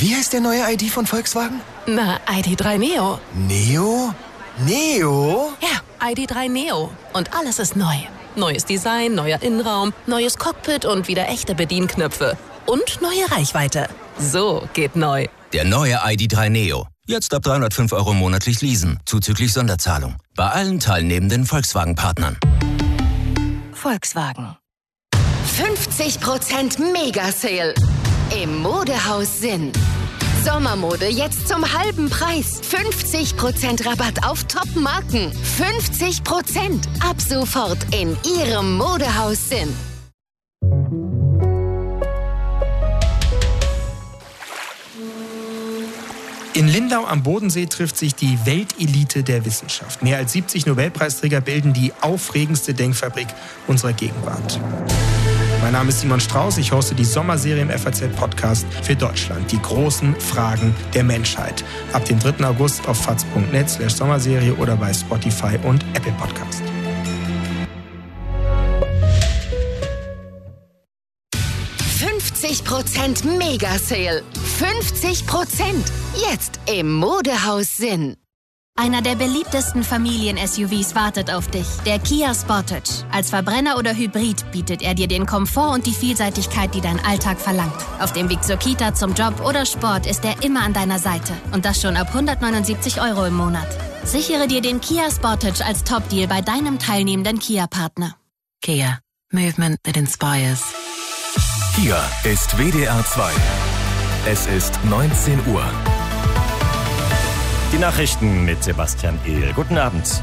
Wie heißt der neue ID von Volkswagen? Na, ID.3 Neo. Neo? Neo? Ja, ID.3 Neo. Und alles ist neu. Neues Design, neuer Innenraum, neues Cockpit und wieder echte Bedienknöpfe. Und neue Reichweite. So geht neu. Der neue ID.3 Neo. Jetzt ab 305 € monatlich leasen, zuzüglich Sonderzahlung. Bei allen teilnehmenden Volkswagen-Partnern. Volkswagen. 50% Mega-Sale im Modehaus Sinn. Sommermode jetzt zum halben Preis. 50% Rabatt auf Top-Marken. 50% ab sofort in Ihrem Modehaus Sinn. In Lindau am Bodensee trifft sich die Weltelite der Wissenschaft. Mehr als 70 Nobelpreisträger bilden die aufregendste Denkfabrik unserer Gegenwart. Mein Name ist Simon Strauß, ich hoste die Sommerserie im FAZ-Podcast für Deutschland. Die großen Fragen der Menschheit. Ab dem 3. August auf faz.net/Sommerserie oder bei Spotify und Apple Podcast. Mega-Sale. 50% jetzt im Modehaus Sinn. Einer der beliebtesten Familien-SUVs wartet auf dich, der Kia Sportage. Als Verbrenner oder Hybrid bietet er dir den Komfort und die Vielseitigkeit, die dein Alltag verlangt. Auf dem Weg zur Kita, zum Job oder Sport ist er immer an deiner Seite. Und das schon ab 179 € im Monat. Sichere dir den Kia Sportage als Top-Deal bei deinem teilnehmenden Kia-Partner. Kia. Movement that inspires. Hier ist WDR 2. Es ist 19 Uhr. Die Nachrichten mit Sebastian Ehl. Guten Abend.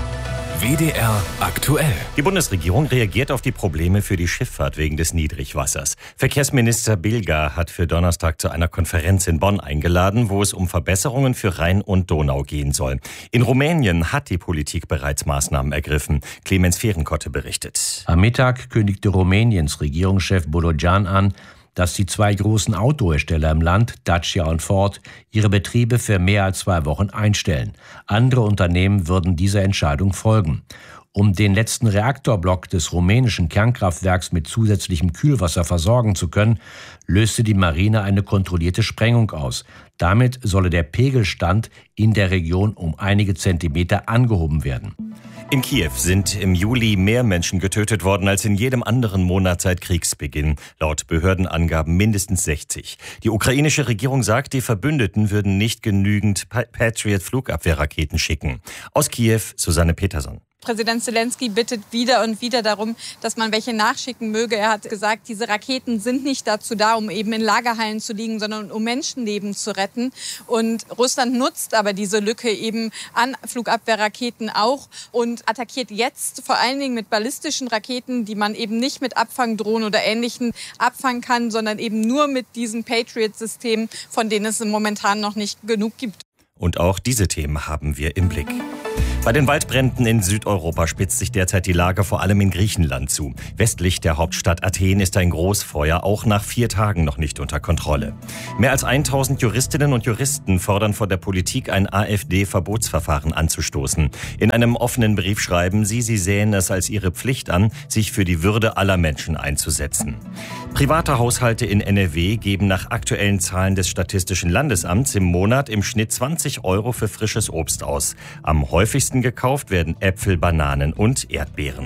WDR aktuell. Die Bundesregierung reagiert auf die Probleme für die Schifffahrt wegen des Niedrigwassers. Verkehrsminister Bilger hat für Donnerstag zu einer Konferenz in Bonn eingeladen, wo es um Verbesserungen für Rhein und Donau gehen soll. In Rumänien hat die Politik bereits Maßnahmen ergriffen. Clemens Fehrenkotte berichtet. Am Mittag kündigte Rumäniens Regierungschef Bodogan an, dass die 2 großen Autohersteller im Land, Dacia und Ford, ihre Betriebe für mehr als 2 Wochen einstellen. Andere Unternehmen würden dieser Entscheidung folgen. Um den letzten Reaktorblock des rumänischen Kernkraftwerks mit zusätzlichem Kühlwasser versorgen zu können, löste die Marine eine kontrollierte Sprengung aus. Damit solle der Pegelstand in der Region um einige Zentimeter angehoben werden. In Kiew sind im Juli mehr Menschen getötet worden als in jedem anderen Monat seit Kriegsbeginn. Laut Behördenangaben mindestens 60. Die ukrainische Regierung sagt, die Verbündeten würden nicht genügend Patriot-Flugabwehrraketen schicken. Aus Kiew, Susanne Peterson. Präsident Zelensky bittet wieder und wieder darum, dass man welche nachschicken möge. Er hat gesagt, diese Raketen sind nicht dazu da, um eben in Lagerhallen zu liegen, sondern um Menschenleben zu retten. Und Russland nutzt aber diese Lücke eben an Flugabwehrraketen auch und attackiert jetzt vor allen Dingen mit ballistischen Raketen, die man eben nicht mit Abfangdrohnen oder Ähnlichem abfangen kann, sondern eben nur mit diesen Patriot-Systemen, von denen es momentan noch nicht genug gibt. Und auch diese Themen haben wir im Blick. Bei den Waldbränden in Südeuropa spitzt sich derzeit die Lage vor allem in Griechenland zu. Westlich der Hauptstadt Athen ist ein Großfeuer auch nach 4 Tagen noch nicht unter Kontrolle. Mehr als 1000 Juristinnen und Juristen fordern von der Politik, ein AfD-Verbotsverfahren anzustoßen. In einem offenen Brief schreiben sie sähen es als ihre Pflicht an, sich für die Würde aller Menschen einzusetzen. Private Haushalte in NRW geben nach aktuellen Zahlen des Statistischen Landesamts im Monat im Schnitt 20 € für frisches Obst aus. Am häufigsten gekauft werden Äpfel, Bananen und Erdbeeren.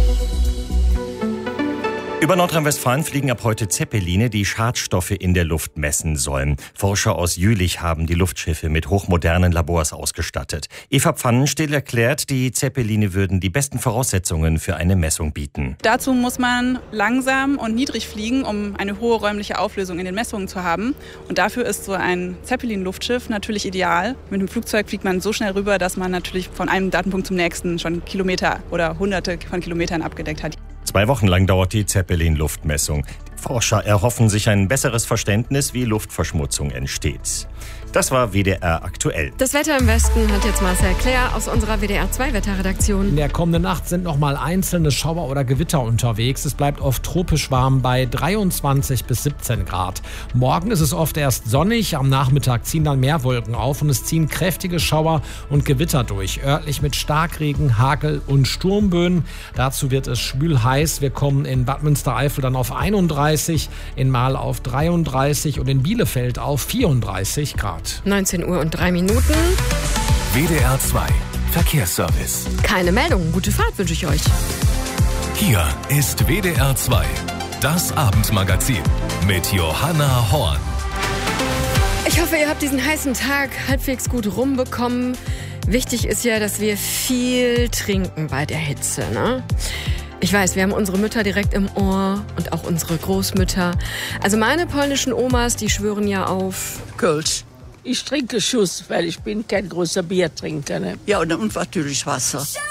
Über Nordrhein-Westfalen fliegen ab heute Zeppeline, die Schadstoffe in der Luft messen sollen. Forscher aus Jülich haben die Luftschiffe mit hochmodernen Labors ausgestattet. Eva Pfannenstiel erklärt, die Zeppeline würden die besten Voraussetzungen für eine Messung bieten. Dazu muss man langsam und niedrig fliegen, um eine hohe räumliche Auflösung in den Messungen zu haben. Und dafür ist so ein Zeppelin-Luftschiff natürlich ideal. Mit dem Flugzeug fliegt man so schnell rüber, dass man natürlich von einem Datenpunkt zum nächsten schon Kilometer oder Hunderte von Kilometern abgedeckt hat. 2 Wochen lang dauert die Zeppelin-Luftmessung. Die Forscher erhoffen sich ein besseres Verständnis, wie Luftverschmutzung entsteht. Das war WDR aktuell. Das Wetter im Westen hat jetzt Marcel Claire aus unserer WDR 2 Wetterredaktion. In der kommenden Nacht sind noch mal einzelne Schauer oder Gewitter unterwegs. Es bleibt oft tropisch warm bei 23 bis 17 Grad. Morgen ist es oft erst sonnig. Am Nachmittag ziehen dann mehr Wolken auf und es ziehen kräftige Schauer und Gewitter durch. Örtlich mit Starkregen, Hagel und Sturmböen. Dazu wird es schwül heiß. Wir kommen in Bad Münstereifel dann auf 31 32, in Marl auf 33 und in Bielefeld auf 34 Grad. 19 Uhr und 3 Minuten. WDR 2 Verkehrsservice. Keine Meldung. Gute Fahrt wünsche ich euch. Hier ist WDR 2, das Abendmagazin mit Johanna Horn. Ich hoffe, ihr habt diesen heißen Tag halbwegs gut rumbekommen. Wichtig ist ja, dass wir viel trinken bei der Hitze, ne? Ich weiß, wir haben unsere Mütter direkt im Ohr und auch unsere Großmütter. Also meine polnischen Omas, die schwören ja auf Kölsch. Ich trinke Schuss, weil ich bin kein großer Biertrinker. Ne? Ja, und natürlich Wasser.